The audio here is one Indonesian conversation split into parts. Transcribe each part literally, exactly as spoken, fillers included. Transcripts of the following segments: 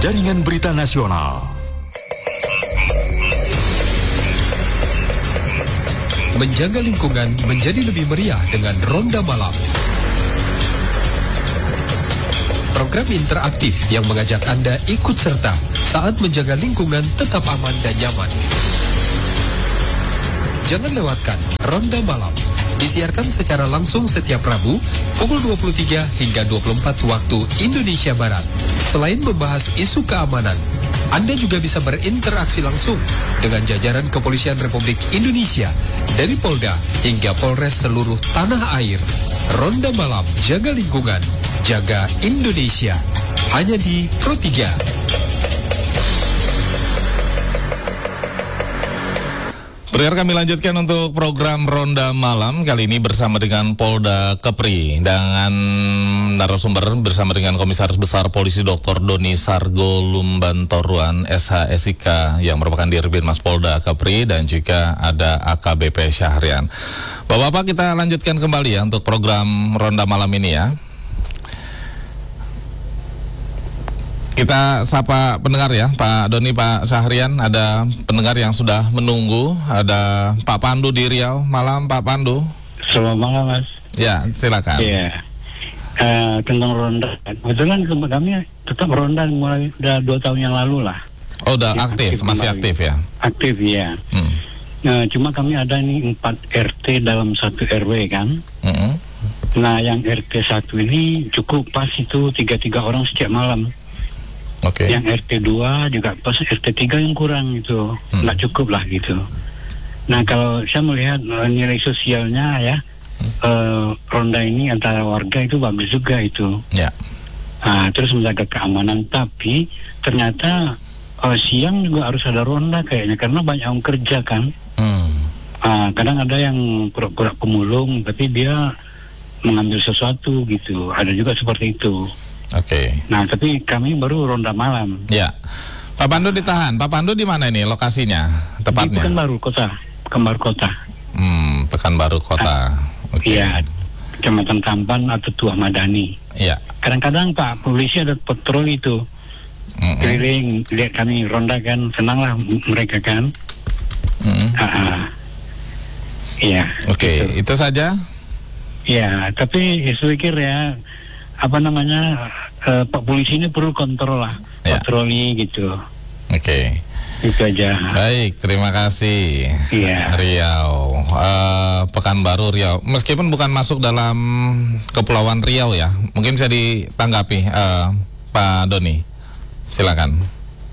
Jaringan Berita Nasional. Menjaga lingkungan menjadi lebih meriah dengan Ronda Malam. Program interaktif yang mengajak Anda ikut serta saat menjaga lingkungan tetap aman dan nyaman. Jangan lewatkan Ronda Malam. Disiarkan secara langsung setiap Rabu pukul dua puluh tiga hingga dua puluh empat waktu Indonesia Barat. Selain membahas isu keamanan, Anda juga bisa berinteraksi langsung dengan jajaran Kepolisian Republik Indonesia dari Polda hingga Polres seluruh tanah air. Ronda Malam, jaga lingkungan, jaga Indonesia. Hanya di Pro tiga. Pendengar, kami lanjutkan untuk program Ronda Malam kali ini bersama dengan Polda Kepri dengan narasumber bersama dengan Komisaris Besar Polisi Doktor Doni Sargo Lumbantoruan S H S I K yang merupakan Dirbinmas Polda Kepri dan juga ada A K B P Syahrian. Bapak-bapak, kita lanjutkan kembali ya untuk program Ronda Malam ini ya. Kita sapa pendengar ya, Pak Doni, Pak Syahrian. Ada pendengar yang sudah menunggu. Ada Pak Pandu di Riau. Malam Pak Pandu. Selamat malam, Mas. Ya, silakan. Iya. Uh, tentang ronda. Kebetulan kami tetap ronda mulai udah dua tahun yang lalu lah. Oh, udah ya, aktif, aktif masih kembali. aktif ya? Aktif ya. Hmm. Nah, cuma kami ada nih empat R T dalam satu R W kan. Hmm. Nah, yang R T satu ini cukup pas itu tiga-tiga orang setiap malam. Okay. Yang R T dua juga pas, R T tiga yang kurang itu, hmm. nggak cukup lah gitu. Nah, kalau saya melihat uh, nilai sosialnya ya, hmm. uh, ronda ini antara warga itu bagus juga itu. Ya. Yeah. Uh, terus menjaga keamanan, tapi ternyata uh, siang juga harus ada ronda kayaknya karena banyak yang kerja kan. Hmm. Uh, kadang ada yang pura-pura pemulung, tapi dia mengambil sesuatu gitu. Ada juga seperti itu. Oke. Okay. Nah, tapi kami baru ronda malam. Ya. Pak Pandu ditahan. Pak Pandu di mana ini lokasinya? Tepatnya? Di Pekanbaru Kota. Pekanbaru Kota. Hmm, Pekanbaru Kota. Oke. Okay. Iya. Kecamatan Tampan atau Tuah Madani. Iya. Kadang-kadang Pak polisi ada patroli itu. Mm-hmm. Keliling lihat kami ronda kan, senanglah mereka kan. Mm-hmm. Uh-uh. Iya. Oke, okay. Itu. itu saja. Iya, tapi saya pikir ya, apa namanya, uh, Pak polisi ini perlu kontrol lah, ya. Patroli gitu. Oke. Okay. Itu aja. Baik, terima kasih. Iya. Riau, uh, Pekanbaru Riau. Meskipun bukan masuk dalam Kepulauan Riau ya, mungkin bisa ditanggapi uh, Pak Doni. Silakan.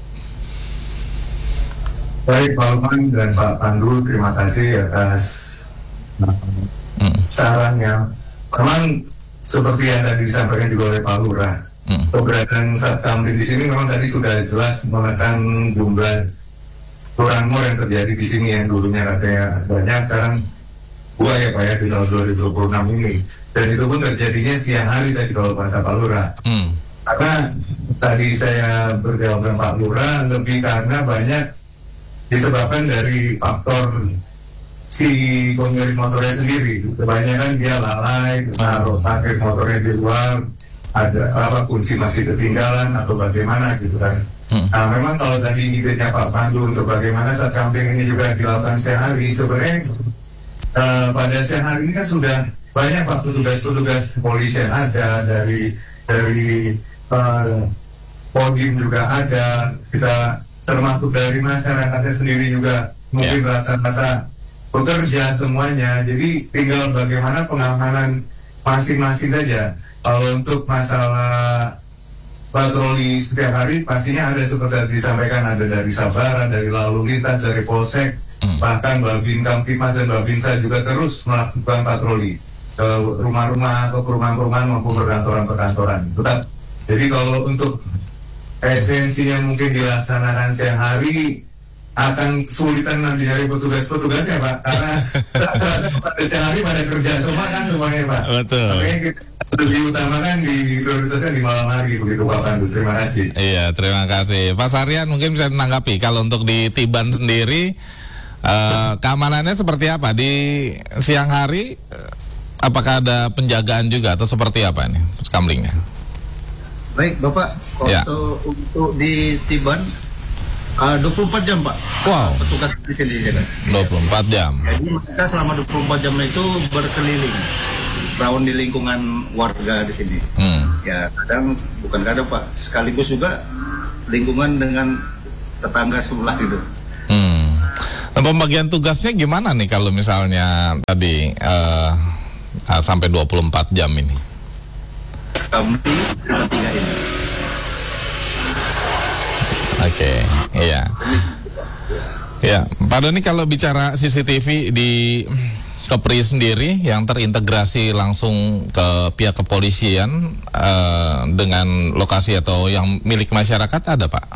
Baik, Pak Lukman dan Pak Pandu, terima kasih atas hmm. sarannya. Memang seperti yang tadi disampaikan juga oleh Pak Lurah, hmm. keberadaan Satkamling di sini memang tadi sudah jelas menekan jumlah curanmor yang terjadi di sini yang dulunya katanya banyak, sekarang dua ya Pak ya di tahun dua ribu dua puluh enam ini, dan itu pun terjadinya siang hari tadi kalau kata Pak Lurah. Hmm. Karena tadi saya berdialog dengan Pak Lurah lebih karena banyak disebabkan dari faktor si pemilik motornya sendiri. Kebanyakan dia lalai, taruh parkir motornya di luar, ada apa kunci masih ketinggalan atau bagaimana gitu kan. Hmm. Nah, memang kalau tadi idenya Pak Pandu untuk bagaimana Satkamling ini juga dilakukan siang hari, sebenarnya uh, pada siang hari ini kan sudah banyak Pak petugas-petugas polisi yang ada dari dari uh, Poldim juga ada, kita termasuk dari masyarakatnya sendiri juga mungkin yeah. rata-rata bekerja semuanya, jadi tinggal bagaimana pengamanan masing-masing saja. Kalau untuk masalah patroli setiap hari pastinya ada seperti disampaikan, ada dari Sabara, dari lalu lintas, dari Polsek, hmm. bahkan Babin Kamtimas dan Babinsa juga terus melakukan patroli ke rumah-rumah atau perumahan-perumahan maupun perkantoran-perkantoran. Tetap. Jadi kalau untuk esensinya mungkin dilaksanakan siang hari, akan kesulitan nanti dari petugas-petugasnya Pak, karena pada siang hari pada kerja semua kan semuanya Pak. Betul. Makanya kita untuk diutamakan, diprioritaskan di malam hari begitu Pak Pandu. Terima kasih. Iya, terima kasih. Pak Syahrian mungkin bisa menanggapi kalau untuk di Tiban sendiri uh, keamanannya seperti apa di siang hari? Uh, apakah ada penjagaan juga atau seperti apa ini Satkamlingnya? Baik Bapak, Ya. untuk, untuk di Tiban uh, dua puluh empat jam Pak. Wow. Petugas di sini jaga. dua puluh empat jam. Jadi mereka selama dua puluh empat jam itu berkeliling, round di lingkungan warga di sini. Hmm. Ya kadang bukan kadang Pak, sekaligus juga lingkungan dengan tetangga sebelah gitu. Hmm. Nah, pembagian tugasnya gimana nih kalau misalnya tadi uh, uh, sampai dua puluh empat jam ini? Kami tiga ini. Oke, iya. Ya, Pak Doni, kalau bicara C C T V di Kepri sendiri yang terintegrasi langsung ke pihak kepolisian uh, dengan lokasi atau yang milik masyarakat ada, Pak?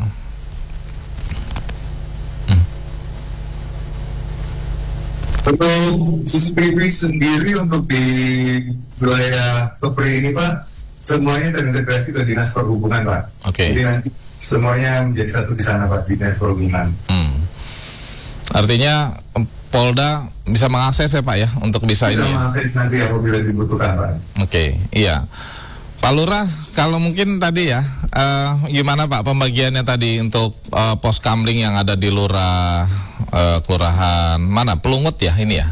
Untuk C C T V sendiri untuk di wilayah Kepri ini Pak, semuanya terintegrasi ke Dinas Perhubungan Pak. Oke. Jadi nanti semuanya menjadi satu di sana Pak, di Dinas Perhubungan. Hmm. Artinya Polda bisa mengakses ya Pak ya untuk bisa, Bisa ini ya? mengakses nanti apabila dibutuhkan Pak. Oke, iya. Pak Lurah, kalau mungkin tadi ya, uh, gimana Pak pembagiannya tadi untuk uh, pos kamling yang ada di Lurah, uh, Kelurahan mana? Pelungut ya ini ya?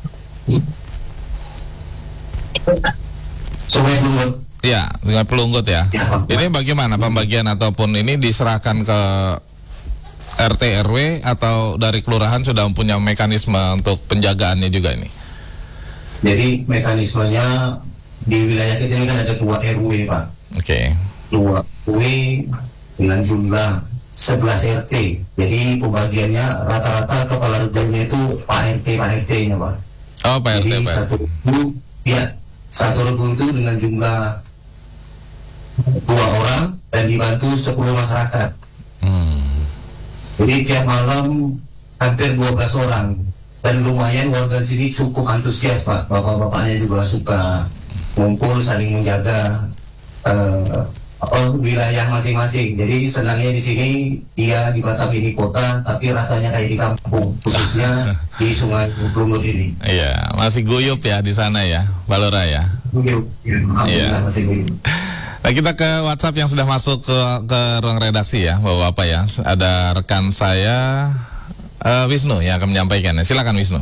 Sungai Pelungut. Iya, dengan Pelungut ya. Ya, Pak. Ini bagaimana pembagian ataupun ini diserahkan ke R T R W atau dari kelurahan sudah mempunyai mekanisme untuk penjagaannya juga ini? Jadi mekanismenya di wilayah kita ini kan ada dua R W Pak. Oke. Dua R W dengan jumlah sebelas R T. Jadi pembagiannya rata-rata kepala regu-nya itu Pak R T Pak R T-nya Pak. Oh, Pak R T, Jadi Pak. satu regu, ya satu regu itu dengan jumlah dua orang dan dibantu sepuluh masyarakat. Hmm. Jadi tiap malam hampir dua belas orang. Dan lumayan warga sini cukup antusias Pak. Bapak-bapaknya juga suka ngumpul saling menjaga uh, apa, wilayah masing-masing. Jadi senangnya di sini dia di Batam ini kota, tapi rasanya kayak di kampung, khususnya di Sungai Pelungut ini. Iya, masih guyup ya di sana ya, Pak Lurah ya. Alhamdulillah Iya. masih guyup. Nah, kita ke WhatsApp yang sudah masuk ke ke ruang redaksi ya, Bapak-bapak ya. Ada rekan saya uh, Wisnu yang akan menyampaikan. Silakan Wisnu.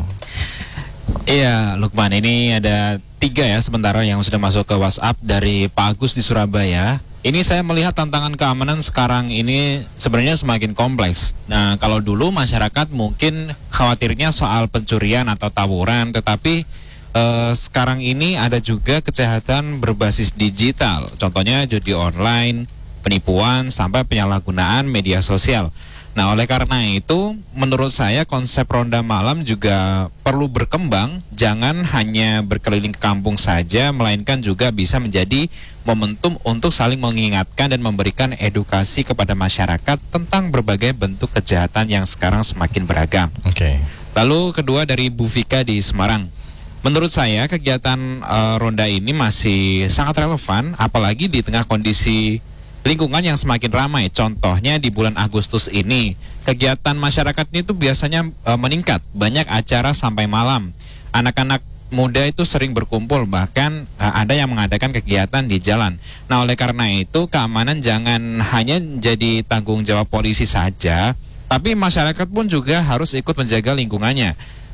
Iya, Lukman, ini ada tiga ya sementara yang sudah masuk ke WhatsApp dari Pak Agus di Surabaya. Ini saya melihat tantangan keamanan sekarang ini sebenarnya semakin kompleks. Nah, kalau dulu masyarakat mungkin khawatirnya soal pencurian atau tawuran, tetapi eh, sekarang ini ada juga kejahatan berbasis digital. Contohnya judi online, penipuan, sampai penyalahgunaan media sosial. Nah, oleh karena itu, menurut saya konsep ronda malam juga perlu berkembang, jangan hanya berkeliling ke kampung saja, melainkan juga bisa menjadi momentum untuk saling mengingatkan dan memberikan edukasi kepada masyarakat tentang berbagai bentuk kejahatan yang sekarang semakin beragam. Oke. Lalu kedua dari Bu Vika di Semarang. Menurut saya kegiatan uh, ronda ini masih sangat relevan, apalagi di tengah kondisi lingkungan yang semakin ramai. Contohnya di bulan Agustus ini, kegiatan masyarakat itu biasanya e, meningkat, banyak acara sampai malam. Anak-anak muda itu sering berkumpul, bahkan e, ada yang mengadakan kegiatan di jalan. Nah, oleh karena itu keamanan jangan hanya jadi tanggung jawab polisi saja, tapi masyarakat pun juga harus ikut menjaga lingkungannya.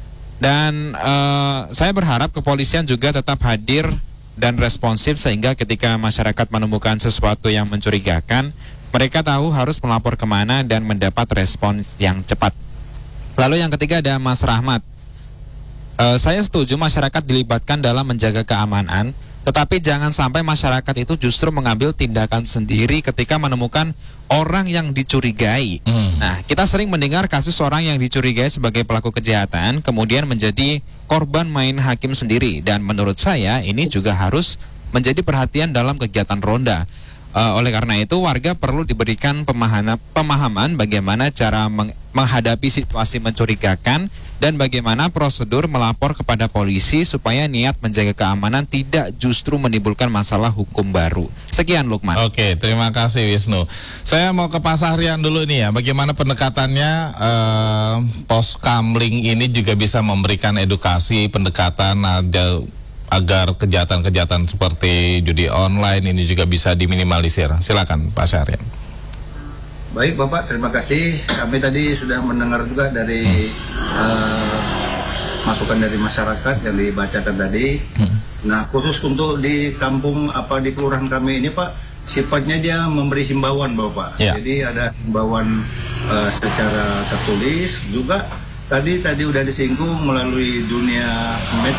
Dan e, saya berharap kepolisian juga tetap hadir dan responsif sehingga ketika masyarakat menemukan sesuatu yang mencurigakan, mereka tahu harus melapor kemana dan mendapat respons yang cepat. Lalu yang ketiga ada Mas Rahmat. E, saya setuju masyarakat dilibatkan dalam menjaga keamanan, tetapi jangan sampai masyarakat itu justru mengambil tindakan sendiri ketika menemukan orang yang dicurigai. Hmm. Nah, kita sering mendengar kasus orang yang dicurigai sebagai pelaku kejahatan kemudian menjadi korban main hakim sendiri, dan menurut saya ini juga harus menjadi perhatian dalam kegiatan ronda. Uh, oleh karena itu warga perlu diberikan pemahaman, pemahaman bagaimana cara meng, menghadapi situasi mencurigakan dan bagaimana prosedur melapor kepada polisi supaya niat menjaga keamanan tidak justru menimbulkan masalah hukum baru. Sekian Lukman. Oke, terima kasih Wisnu. Saya mau ke Pak Sahrian dulu nih ya. Bagaimana pendekatannya eh, pos kamling ini juga bisa memberikan edukasi pendekatan ada agar kejahatan-kejahatan seperti judi online ini juga bisa diminimalisir. Silakan Pak Syahrian. Baik Bapak, terima kasih. Kami tadi sudah mendengar juga dari hmm. uh, masukan dari masyarakat yang dibacakan tadi. Hmm. Nah, khusus untuk di kampung apa di kelurahan kami ini Pak, sifatnya dia memberi himbauan Bapak. Ya. Jadi ada himbauan uh, secara tertulis juga. Tadi tadi udah disinggung melalui dunia medsos.